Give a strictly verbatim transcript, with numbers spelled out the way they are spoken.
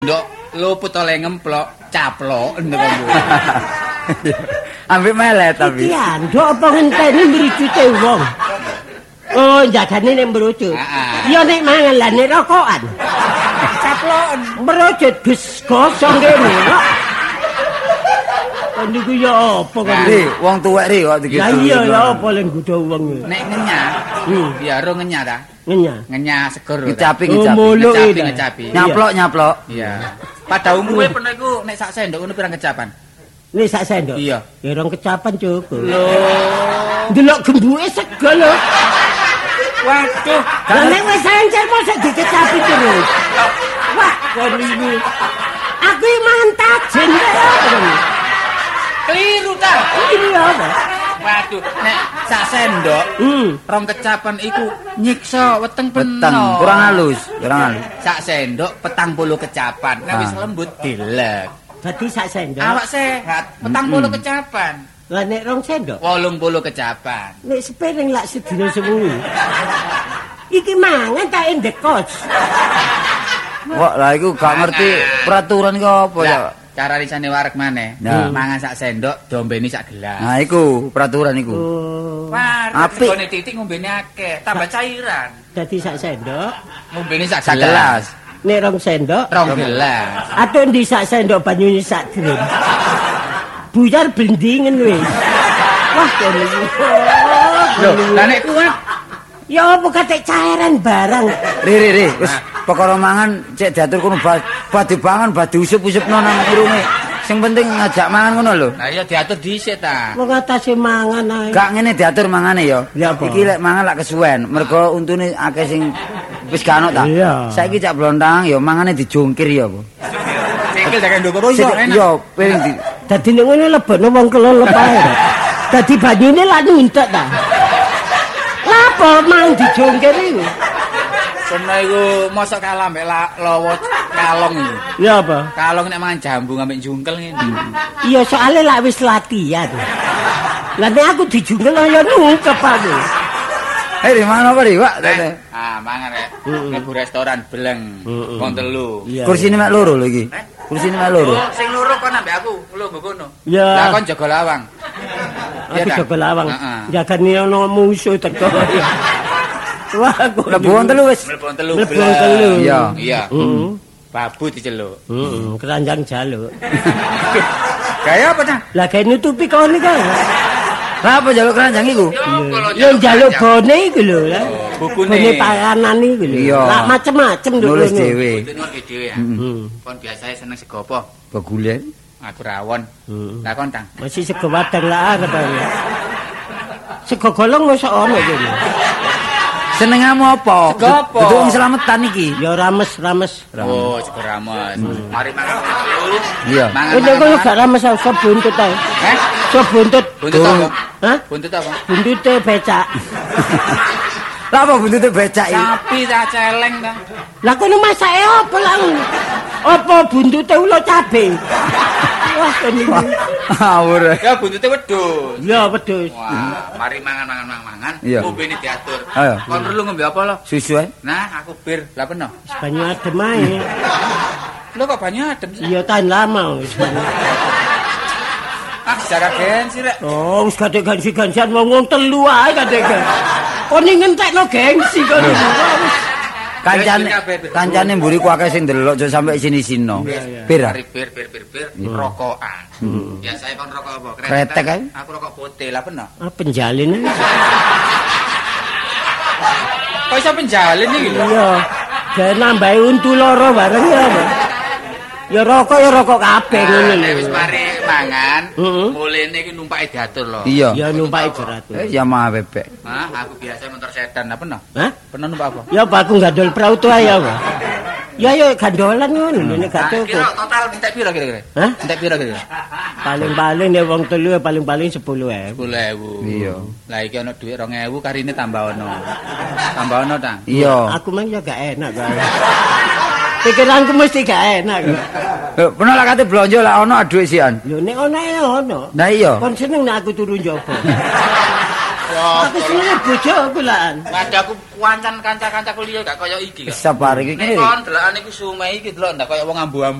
Ndok luput oleh ngemplok, caplok ndok. Ambek melet tapi. Iya, ndok apa ngenteni mricute wong. Oh, jagane nek mrucut. Ya nek mangan lah nek rokokan. Caploken. Mrucut gus gosong kene kok. Niku ya apa kan? Ri, wong tuwek ri kok gitu. Lah iya ya apa len godho wong. Nek ngenyah. Hmm, ya ro ngenyah ta? Ngenyah. Ngenyah seger. Ngecapi Oh, ngecapi. mulu Ngecapi iki. ngecapi. Nyaplok nyaplok. Iya. Pada umumnya pernah iku nek sak sendok ngono pirang kecapan? Nek sak sendok. Iya. Ya rong kecapan cukup. Lho. Delok gembuke sego lho. Waduh. Lah nek wis encer mosok dikecapi terus. Wah, kon iki. Aku mangan tajen kok. Keliru ta? Ini apa? Waduh, nek sak sendok Hmm. rong kecapan iku nyiksa weteng Peteng, penuh. kurang halus, kurang halus. Sak sendok petang puluh kecapan. Nek wis lembut dilek. Dadi sak sendok. Awak sehat, petang puluh kecapan. Lah nek rong sendok. Wolung puluh kecapan. Nek sepiring lak sedina sewengi. Iki mangan tak endekos. Wah, lah iku gak ngerti peraturan iki apa ya. Cara risane wareg maneh. Nah. Mangan sak sendok, dombeni sak gelas. Nah, iku peraturan iku. Oh. Wareg Apik. segone titik ngombene akeh, tambah cairan. Dadi sak sendok. Ngombene sak Sak gelas. gelas. Nek rong sendok. Rong gelas. Atau di sak sendok banyune sak drum. Buyar blendingen wis. Wah, kene iki. Lho, lah nek kuat Ya apa katek cairan barang. Ri ri ri, wis perkara mangan cek diatur kono badhe pangan badhe usup-usupno nang irunge. Sing penting ngajak mangan ngono lho. Lah iya diatur dhisik ta. Wong atase mangan ae. Gak ngene diatur mangane ya. Ya apa? Iki lek mangan lak kesuwen, mergo untune akeh sing wis gak ono ta. Iya. Saiki cak blontang ya mangane dijungkir ya apa. Sikil jaga ndoko yo enak. Yo, piring di Dadi nek ngene lebokno wong kelelep ae. Dadi banyune lak nuntek ta. Lapo mang dijungkir iku? Sono iku mosok kalah mbek lawa kalong iki. Ya apa? Kalong nek mangan jambu ngambek jungkel ngene. Iya soalnya lak wis latihan. Lah nek aku dijungkel ya nungkep aku. Eh, di mana apa di, Pak? Eh, Ah, mangan rek. Mlebu restoran beleng. Wong telu. Iya. Kursine mek loro lho iki. Eh? Kursine mek loro. Oh, sing loro kon ambek aku, lho nggo kono. Ya. Lah kon jaga lawang. Iya, Aku Kang? jaga lawang. Heeh. Jagane ono musuh teko. Wah, aku Mlebu wong telu wis. Mlebu wong telu Mlebu beleng. wong telu. Iya. Iya. Heeh. Babu diceluk. Heeh, keranjang jaluk. Gaya apa ta? Lah gawe nutupi kon iki. Lah apa jaluk keranjang iku? Ya njaluk bone iku lho lah. Bukune. Bone panganan iku lho. Iya. Lah macem-macem lho. Nulis kono. dhewe. Butune ngerti dhewe ya. Heeh. Kon biasanya seneng sego apa? Bagulen. Aku rawon. Heeh. Lah kon tang. Masih sego wadang lah katanya. Sego golong mosok ono kene. Senengamu apa? Sego apa? Duduk wong slametan iki. Ya rames-rames. Oh, sego rames. Mari mangan dulu. Iya. Mangan. Udah mangan, kono mangan. gak rames sego buntut ae. Eh? Sego buntut. Buntut apa? Hah? Buntut apa? Buntute becak. Lah apa buntute becak iki? Sapi ta celeng ta. Lah kono masake apa lah? Apa buntute ulo cabe? Wah, kene iki. Awur. Ya buntute wedhus. Ya wedhus. Wah, mari mangan mangan mangan mangan. Iya. Ngombene diatur. Ayo. Kon perlu ngombe apa lo? Susu ae. Nah, aku bir. Lah peno. Wis banyu adem ae. Lo kok banyak adem sih? Iya tahan lama wis. Ah, secara gengsi rek. Oh, wis gak gengsi-gengsian wong telu ae kadek. Kon ngentekno gengsi kon. Kancane kancane mburiku akeh sing ndelok aja sampe sini-sino. Bir. Mari bir bir bir bir rokokan. Ya saya kon rokok apa? Kretek ae. Aku rokok putih lah peno. Ah penjalin. Kok iso penjalin iki lho? Iya. Gawe nambahi untu loro bareng ya. Pak. Ya rokok ya rokok kabeh ngono Nek lho. wis mari mangan, Heeh. mulene iki numpake diatur lho. Iya. Ya numpaki jerat. Eh, ya mah bebek. Hah, aku biasa motor sedan lah peno. Hah? Peno numpak apa? Ya apa aku gandol prauto ae ya. Pak. Ya ya gandolan ngono lho nek gak Ah, kira cukup. total entek piro kira-kira? Hah? Entek piro kira-kira? Paling-paling nek wong telu ya paling-paling sepuluh ribu. sepuluh ribu. Iya. Lah iki ana dhuwit dua ribu karine tambah ono. Tambah ono ta? Iya. Aku mah ya gak enak kok. Pikiranku mesti gak enak kok. Eh, pernah lah kate blonjo lah ono dhuwit sian. Lho nek ono ya ono. Nah iya. Kon seneng nek aku turu njaba. Ya, Aku senenge bojoku lan. ada aku kancan kanca-kancaku liya gak kaya iki kok. Sabar iki Nek kon delakan iku sume iki delok ndak kaya wong ambu-ambu.